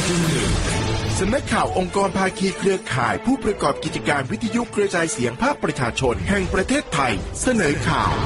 สำนักข่าวองค์กรภาคีเครือข่ายผู้ประกอบกิจการวิทยุกระจายเสียงภาคประชาชนแห่งประเทศไทยเสนอข่าว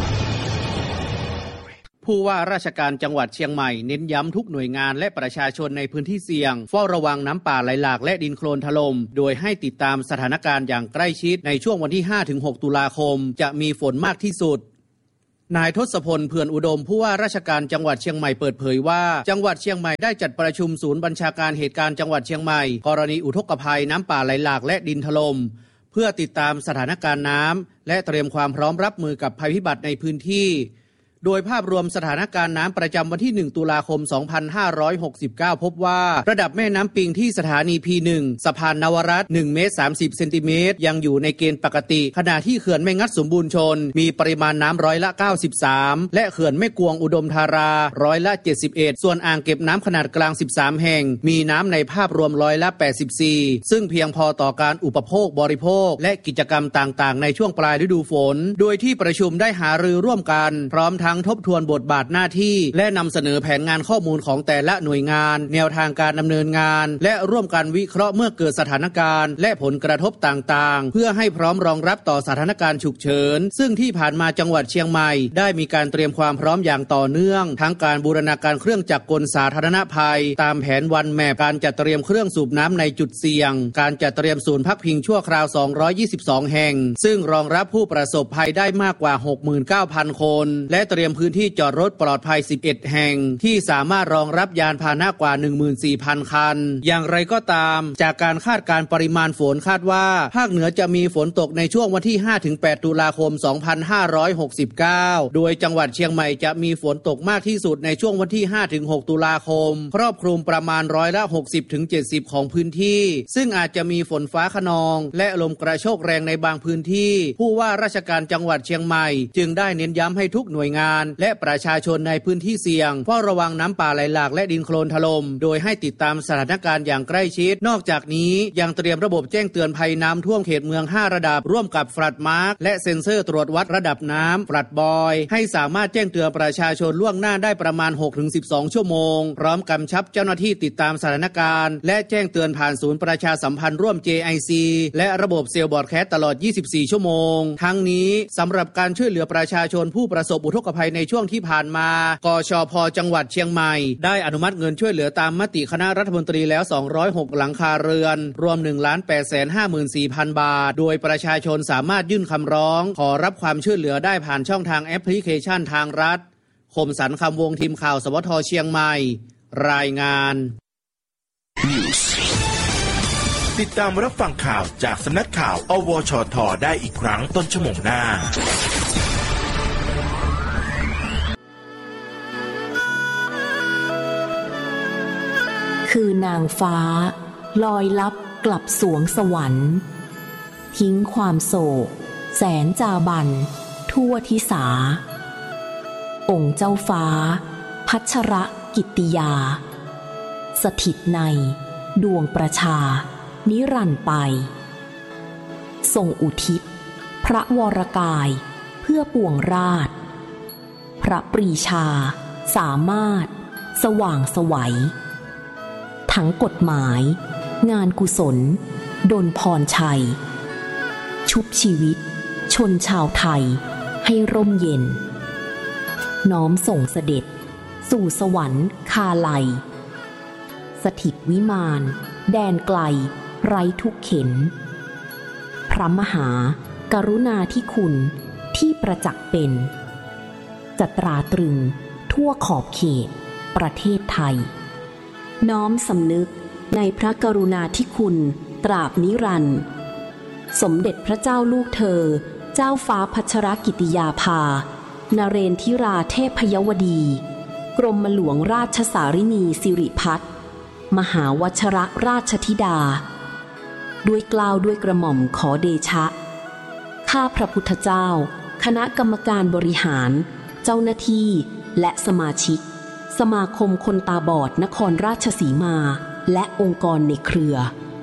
ผู้ว่าราชการจังหวัดเชียงใหม่เน้นย้ำทุกหน่วยงานและประชาชนในพื้นที่เสี่ยงเฝ้าระวังน้ำป่าไหลหลากและดินโคลนถล่มโดยให้ติดตามสถานการณ์อย่างใกล้ชิดในช่วงวันที่ 5-6 ตุลาคมจะมีฝนมากที่สุดนายทศพลเผื่อนอุดมผู้ว่าราชการจังหวัดเชียงใหม่เปิดเผยว่าจังหวัดเชียงใหม่ได้จัดประชุมศูนย์บัญชาการเหตุการณ์จังหวัดเชียงใหม่กรณีอุทกภัยน้ำป่าไหลหลากและดินถล่มเพื่อติดตามสถานการณ์น้ำและเตรียมความพร้อมรับมือกับภัยพิบัติในพื้นที่โดยภาพรวมสถานการณ์น้ำประจำวันที่1ตุลาคม2569พบว่าระดับแม่น้ำปิงที่สถานี P1 สะพานนวรัตน์1เมตร30เซนติเมตรยังอยู่ในเกณฑ์ปกติขณะที่เขื่อนแม่งัดสมบูรณ์ชนมีปริมาณน้ำ93%และเขื่อนแม่กวงอุดมธารา71%ส่วนอ่างเก็บน้ำขนาดกลาง13แห่งมีน้ำในภาพรวม84%ซึ่งเพียงพอต่อการอุปโภคบริโภคและกิจกรรมต่างๆในช่วงปลายฤดูฝนโดยที่ประชุมได้หารือร่วมกันพร้อมทั้งทบทวนบทบาทหน้าที่และนำเสนอแผนงานข้อมูลของแต่ละหน่วยงานแนวทางการดำเนินงานและร่วมกันวิเคราะห์เมื่อเกิดสถานการณ์และผลกระทบต่างๆเพื่อให้พร้อมรองรับต่อสถานการณ์ฉุกเฉินซึ่งที่ผ่านมาจังหวัดเชียงใหม่ได้มีการเตรียมความพร้อมอย่างต่อเนื่องทั้งการบูรณาการเครื่องจักรกลสาธารณภัยตามแผนวันแมปการจัดเตรียมเครื่องสูบน้ำในจุดเสี่ยงการจัดเตรียมศูนย์พักพิงชั่วคราว222แห่งซึ่งรองรับผู้ประสบภัยได้มากกว่า 69,000 คนและเตรียมพื้นที่จอดรถปลอดภัย11แห่งที่สามารถรองรับยานพาหนะกว่า 14,000 คันอย่างไรก็ตามจากการคาดการณ์ปริมาณฝนคาดว่าภาคเหนือจะมีฝนตกในช่วงวันที่ 5-8 ตุลาคม 2569โดยจังหวัดเชียงใหม่จะมีฝนตกมากที่สุดในช่วงวันที่ 5-6 ตุลาคมครอบคลุมประมาณ60-70%ของพื้นที่ซึ่งอาจจะมีฝนฟ้าคะนองและลมกระโชกแรงในบางพื้นที่ผู้ว่าราชการจังหวัดเชียงใหม่จึงได้เน้นย้ำให้ทุกหน่วยงานและประชาชนในพื้นที่เสี่ยงเฝ้าระวังน้ำป่าไหลหลากและดินโคลนถล่มโดยให้ติดตามสถานการณ์อย่างใกล้ชิดนอกจากนี้ยังเตรียมระบบแจ้งเตือนภัยน้ำท่วมเขตเมือง5ระดับร่วมกับฟลัดมาร์คและเซ็นเซอร์ตรวจวัดระดับน้ำฟลัดบอยให้สามารถแจ้งเตือนประชาชนล่วงหน้าได้ประมาณ 6-12 ชั่วโมงพร้อมกำชับเจ้าหน้าที่ติดตามสถานการณ์และแจ้งเตือนผ่านศูนย์ประชาสัมพันธ์ร่วม JIC และระบบเซลล์บอร์ดแคสต์ตลอด 24 ชั่วโมงทั้งนี้สำหรับการช่วยเหลือประชาชนผู้ประสบอุทกภัยในช่วงที่ผ่านมากชพ.จังหวัดเชียงใหม่ได้อนุมัติเงินช่วยเหลือตามมติคณะรัฐมนตรีแล้ว206หลังคาเรือนรวม 1,854,000 บาทโดยประชาชนสามารถยื่นคำร้องขอรับความช่วยเหลือได้ผ่านช่องทางแอปพลิเคชันทางรัฐคมสันต์คำวงทีมข่าวสวทเชียงใหม่รายงานติดตามรับฟังข่าวจากสำนักข่าวอวชทได้อีกครั้งต้นชั่วโมงหน้าคือนางฟ้าลอยลับกลับสวงสวรรค์ทิ้งความโศกแสนจาบันทั่วทิสาองค์เจ้าฟ้าพัชรกิตติยาสถิตในดวงประชานิรันดร์ไปทรงอุทิศพระวรกายเพื่อปวงราชพระปรีชาสามารถสว่างไสวทั้งกฎหมายงานกุศลดลพรชัยชุบชีวิตชนชาวไทยให้ร่มเย็นน้อมส่งเสด็จสู่สวรรค์คาลัยสถิตวิมานแดนไกลไร้ทุกเข็ญพระมหากรุณาธิคุณที่ประจักษ์เป็นจะตราตรึงทั่วขอบเขตประเทศไทยน้อมสำนึกในพระกรุณาธิคุณตราบนิรันดร์สมเด็จพระเจ้าลูกเธอเจ้าฟ้าพัชรกิติยาภานเรนทิราเทพยวดีกรมหลวงราชสารินีสิริพัฒน์มหาวชรราชธิดาด้วยเกล้าด้วยกระหม่อมขอเดชะข้าพระพุทธเจ้าคณะกรรมการบริหารเจ้าหน้าที่และสมาชิกสมาคมคนตาบอดนครราชสีมาและองค์กรในเครือ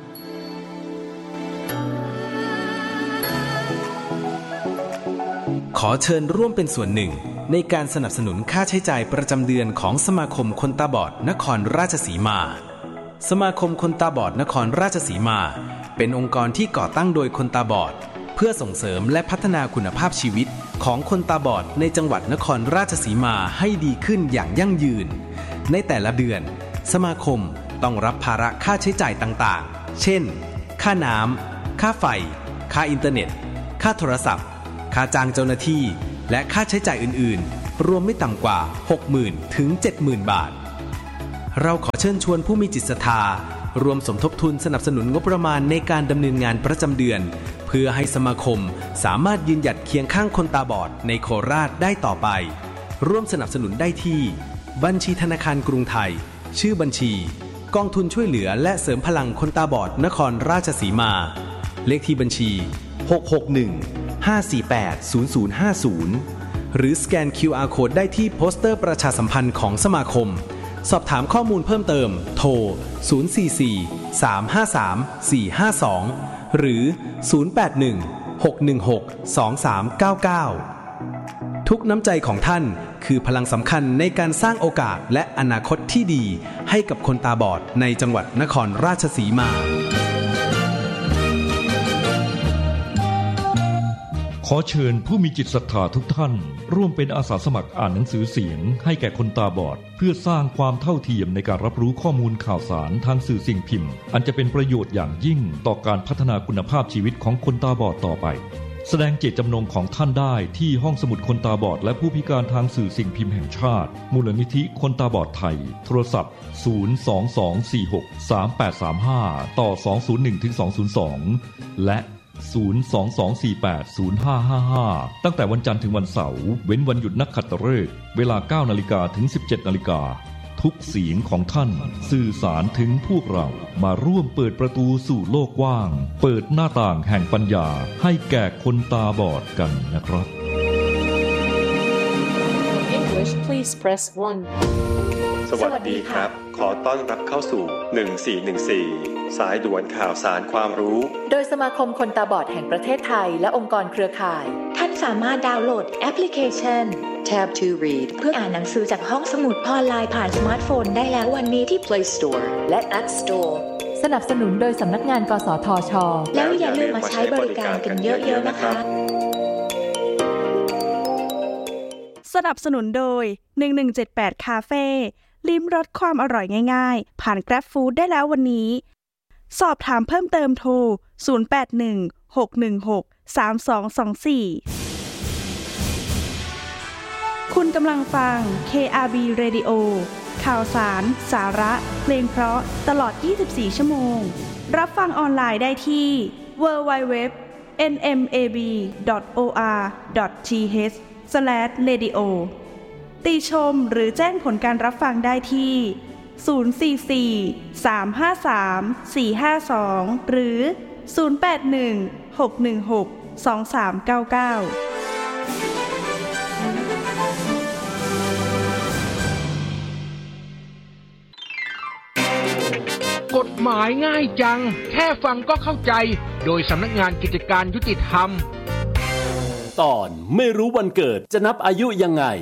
ขอเชิญร่วมเป็นส่วนหนึ่งในการสนับสนุนค่าใช้จ่ายประจำเดือนของสมาคมคนตาบอดนครราชสีมาสมาคมคนตาบอดนครราชสีมาเป็นองค์กรที่ก่อตั้งโดยคนตาบอดเพื่อส่งเสริมและพัฒนาคุณภาพชีวิตของคนตาบอดในจังหวัดนครราชสีมาให้ดีขึ้นอย่างยั่งยืนในแต่ละเดือนสมาคมต้องรับภาระค่าใช้จ่ายต่างๆเช่นค่าน้ำค่าไฟค่าอินเทอร์เน็ตค่าโทรศัพท์ค่าจ้างเจ้าหน้าที่และค่าใช้จ่ายอื่นๆรวมไม่ต่ำกว่า 60,000 ถึง 70,000 บาทเราขอเชิญชวนผู้มีจิตศรัทธารวมสมทบทุนสนับสนุนงบประมาณในการดำเนินงานประจำเดือนเพื่อให้สมาคมสามารถยืนหยัดเคียงข้างคนตาบอดในโคราชได้ต่อไปร่วมสนับสนุนได้ที่บัญชีธนาคารกรุงไทยชื่อบัญชีกองทุนช่วยเหลือและเสริมพลังคนตาบอดนครราชสีมาเลขที่บัญชี661-548-0050หรือสแกน QR Code ได้ที่โปสเตอร์ประชาสัมพันธ์ของสมาคมสอบถามข้อมูลเพิ่มเติมโทร044-353-452หรือ081-616-2399ทุกน้ำใจของท่านคือพลังสำคัญในการสร้างโอกาสและอนาคตที่ดีให้กับคนตาบอดในจังหวัดนครราชสีมาขอเชิญผู้มีจิตศรัทธาทุกท่านร่วมเป็นอาสาสมัครอ่านหนังสือเสียงให้แก่คนตาบอดเพื่อสร้างความเท่าเทียมในการรับรู้ข้อมูลข่าวสารทางสื่อสิ่งพิมพ์อันจะเป็นประโยชน์อย่างยิ่งต่อการพัฒนาคุณภาพชีวิตของคนตาบอดต่อไปแสดงเจตจำนงของท่านได้ที่ห้องสมุดคนตาบอดและผู้พิการทางสื่อสิ่งพิมพ์แห่งชาติมูลนิธิคนตาบอดไทยโทรศัพท์022463835ต่อ201-202และ022480555ตั้งแต่วันจันทร์ถึงวันเสาร์เว้นวันหยุดนักขัตฤกษ์เวลา 9:00 นถึง 17:00 นทุกเสียงของท่านสื่อสารถึงพวกเรามาร่วมเปิดประตูสู่โลกกว้างเปิดหน้าต่างแห่งปัญญาให้แก่คนตาบอดกันนะครับ English please press 1 สวัสดีครับขอต้อนรับเข้าสู่1414สายด่วนข่าวสารความรู้โดยสมาคมคนตาบอดแห่งประเทศไทยและองค์กรเครือข่ายท่านสามารถดาวน์โหลดแอปพลิเคชัน Tab to Read เพื่ออ่านหนังสือจากห้องสมุดออนไลน์ผ่านสมาร์ทโฟนได้แล้ววันนี้ที่ Play Store และ App Store สนับสนุนโดยสำนักงานกสทช. แล้วอย่าลืมมาใช้บริการกันเยอะๆนะคะสนับสนุนโดย1178คาเฟ่ลิ้มรสความอร่อยง่ายๆผ่าน Grab Food ได้แล้ววันนี้สอบถามเพิ่มเติมโทร0816163224คุณกำลังฟัง KRB Radio ข่าวสารสาระเพลงเพราะตลอด24ชั่วโมงรับฟังออนไลน์ได้ที่ www.nmab.or.th/radio ติชมหรือแจ้งผลการรับฟังได้ที่044-353-452หรือ081-616-2399 กฎหมายง่ายจังแค่ฟังก็เข้าใจโดยสำนักงานกิจการยุติธรรมตอนไม่รู้วันเกิดจะนับอายุยังไง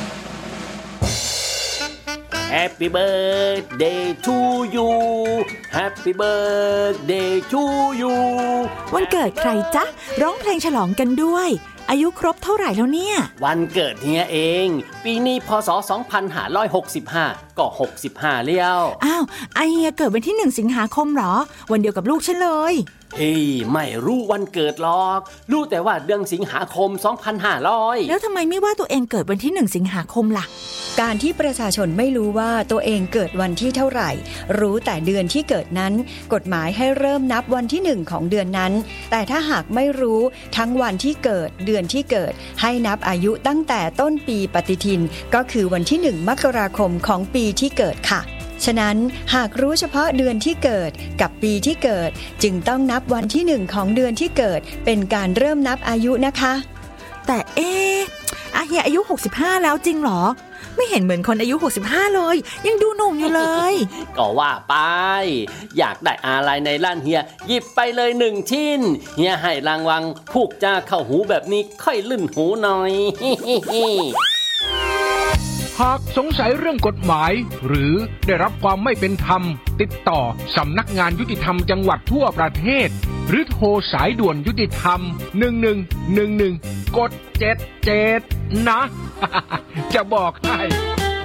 Happy birthday to you Happy birthday to you วันเกิดใครจ๊ะร้องเพลงฉลองกันด้วยอายุครบเท่าไหร่แล้วเนี่ยวันเกิดเฮียเองปีนี้พศ2565ก็65แล้วอ้าวไอเฮียเกิดวันที่1สิงหาคมเหรอวันเดียวกับลูกฉันเลยไม่รู้วันเกิดหรอกรู้แต่ว่าเดือนสิงหาคม2500 แล้วทำไมไม่ว่าตัวเองเกิดวันที่1สิงหาคมล่ะการที่ประชาชนไม่รู้ว่าตัวเองเกิดวันที่เท่าไหร่รู้แต่เดือนที่เกิดนั้นกฎหมายให้เริ่มนับวันที่1ของเดือนนั้นแต่ถ้าหากไม่รู้ทั้งวันที่เกิดเดือนที่เกิดให้นับอายุตั้งแต่ต้นปีปฏิทินก็คือวันที่1มกราคมของปีที่เกิดค่ะฉะนั้นหากรู้เฉพาะเดือนที่เกิดกับปีที่เกิดจึงต้องนับวันที่1ของเดือนที่เกิดเป็นการเริ่มนับอายุนะคะแต่อาเฮียอายุ65แล้วจริงหรอไม่เห็นเหมือนคนอายุ65เลยยังดูหนุ่มอยู่เลยก็ว่าไปอยากได้อะไรในร้านเฮียหยิบไปเลย1ชิ้นเฮียให้รางวัลพูกจ้าเข้าหูแบบนี้ค่อยลื่นหูหน่อยหากสงสัยเรื่องกฎหมายหรือได้รับความไม่เป็นธรรมติดต่อสำนักงานยุติธรรมจังหวัดทั่วประเทศหรือโทรสายด่วนยุติธรรม1111กด77นะ จะบอกให้